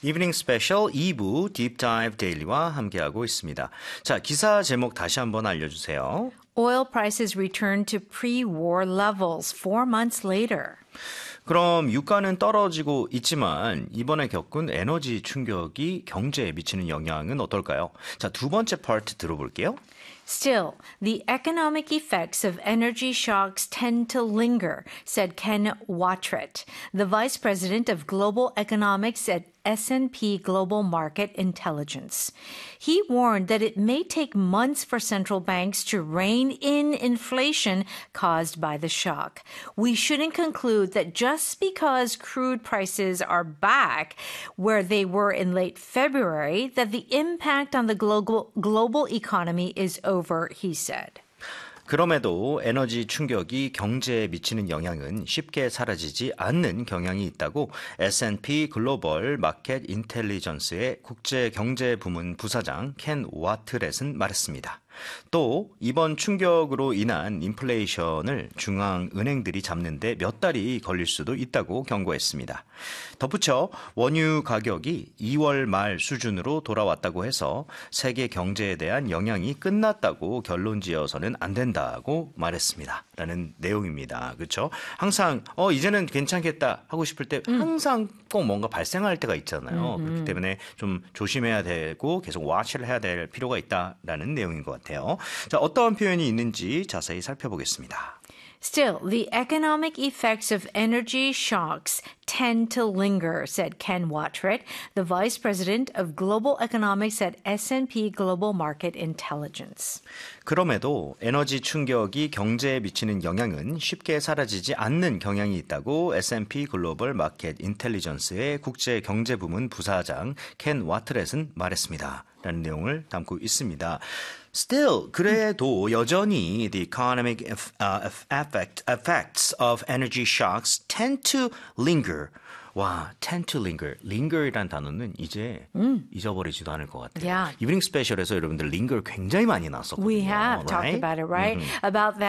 이브닝 스페셜 2부 딥다이브 데일리와 함께하고 있습니다. 자, 기사 제목 다시 한번 알려주세요. Oil prices return to pre-war levels 4 months later. 그럼 유가는 떨어지고 있지만 이번에 겪은 에너지 충격이 경제에 미치는 영향은 어떨까요? 자, 두 번째 파트 들어볼게요. Still, the economic effects of energy shocks tend to linger, said Ken Watrett, the vice president of global economics at S&P Global Market Intelligence. He warned that it may take months for central banks to rein in inflation caused by the shock. We shouldn't conclude that just because crude prices are back where they were in late February, that the impact on the global economy is over, he said. 그럼에도 에너지 충격이 경제에 미치는 영향은 쉽게 사라지지 않는 경향이 있다고 S&P 글로벌 마켓 인텔리전스의 국제경제부문 부사장 켄 와트렛은 말했습니다. 또 이번 충격으로 인한 인플레이션을 중앙은행들이 잡는데 몇 달이 걸릴 수도 있다고 경고했습니다. 덧붙여 원유 가격이 2월 말 수준으로 돌아왔다고 해서 세계 경제에 대한 영향이 끝났다고 결론지어서는 안 된다고 말했습니다. 라는 내용입니다. 그렇죠? 항상 이제는 괜찮겠다 하고 싶을 때 항상 꼭 뭔가 발생할 때가 있잖아요. 그렇기 때문에 좀 조심해야 되고 계속 watch를 해야 될 필요가 있다라는 내용인 것 같아요. 자, 어떠한 표현이 있는지 자세히 살펴보겠습니다. Still, the economic effects of energy shocks tend to linger, said Ken Watrett, the vice president of global economics at S&P Global Market Intelligence. 그럼에도 에너지 충격이 경제에 미치는 영향은 쉽게 사라지지 않는 경향이 있다고 S&P 글로벌 마켓 인텔리전스의 국제경제부문 부사장 켄 와트렛은 말했습니다. 라는 내용을 담고 있습니다. Still, 그래도 여전히 the economic effects of energy shocks tend to linger. 와, tend to linger. linger이란 단어는 이제 잊어버리지도 않을 것 같아요. Yeah. 이브닝 스페셜에서 여러분들 linger 굉장히 많이 나왔었거든요. We have talked right? about it, right? About that.